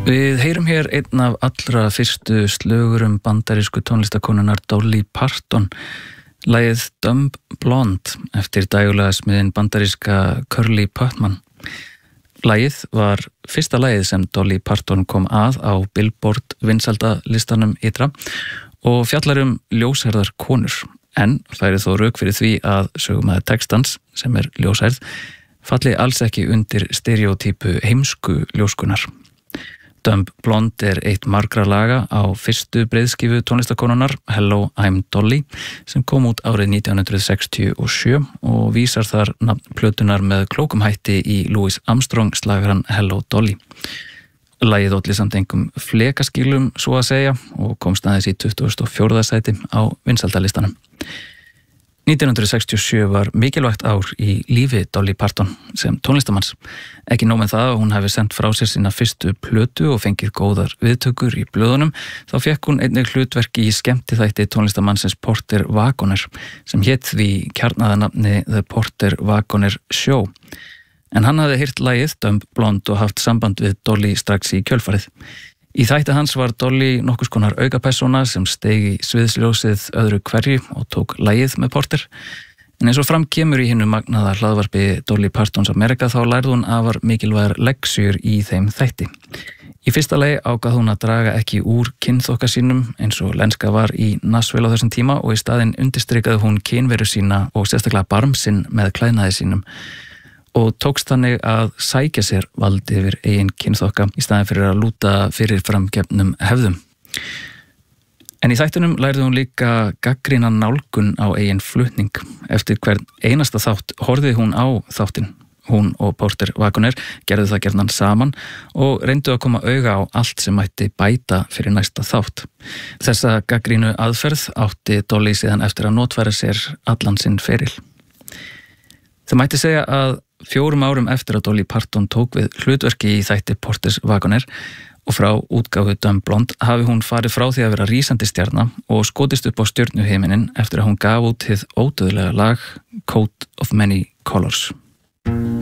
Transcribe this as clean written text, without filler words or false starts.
Við heyrum hér einn af allra fyrstu slögurum bandarísku tónlistakonunnar Dolly Parton, lagið Dumb Blonde eftir dægulega smiðin bandaríska Curly Putman. Lagið var fyrsta lagið sem Dolly Parton kom að á Billboard vinsældalistanum ytra og fjallar ljósherðar konur, en færi þó rök fyrir því að sögumaður textans, sem ljósherð, falli alls ekki undir stereotypu heimsku ljóskunar. Dumb Blonde eitt margra laga á fyrstu breiðskífu tónlistakonunnar Hello, I'm Dolly sem kom út árið 1967 og vísar þar nafn plötunar með klókum hætti í Louis Armstrong slagaran Hello Dolly. Lagið olli samt engum flekaskýlum svo að segja og komst aðeins í 24. sæti á vinsældalistanum. 1967 var mikilvægt ár í lífi Dolly Parton sem tónlistamanns. Ekki nóg með það að hún hafi sendt frá sér sína fyrstu plötu og fengið góðar viðtökur í blöðunum, þá fékk hún einnig hlutverk í skemmtiþætti tónlistamannsins Porter Wagoner sem hét því kjarnaðanafni The Porter Wagoner Show. En hann hafði heyrt lagið Dumb Blonde og haft samband við Dolly strax í kjölfarið. Í þætti hans var Dolly nokkurs konar aukapersóna sem steig í sviðsljósið öðru hverju og tók lagið með Porter. En eins og fram kemur í hinu magnaða hlaðvarpi Dolly Partons America þá lærði hún afar mikilvægar leksyur í þeim þætti. Í fyrsta lagi ákvað hún að draga ekki úr kynþokka sínum eins og lenska var í Nashville á þessum tíma og í staðinn undirstrikaði hún kynveru sína og sérstaklega barm sinn með klæðnaði sínum og tókst þannig að sækja sér vald yfir eigin kynþokka í staðinn fyrir að lúta fyrir framgefnum hefðum. En í þættunum lærði hún líka gagnrýna nálgun á eigin flutning. Eftir hvern einasta þátt horfði hún á þáttinn. Hún og Porter Wagoner gerðu það gjarnan saman og reyndu að koma auga á allt sem mætti bæta fyrir næsta þátt. Þessa gagnrýnu aðferð átti Dolly síðan eftir að notfæra sér allan sinn feril. Það mætti segja að 4 árum eftir að Dolly Parton tók við hlutverki í þætti Porter Wagoner og frá útgáfu Dumb Blonde hafi hún farið frá því að vera rísandi stjarna og skotist upp á stjörnuhimininn eftir að hún gaf út hið ódauðlega lag Coat of Many Colors.